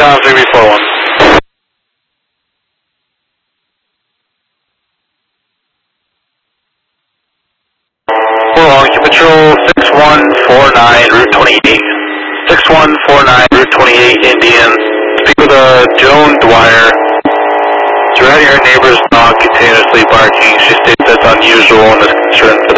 Tom 3B41. Monkey Patrol 6149 Route 28. 6149 Route 28 Indian. Speak with Joan Dwyer. Surrounding her neighbor's dog continuously barking. She states that's unusual and is concerned for the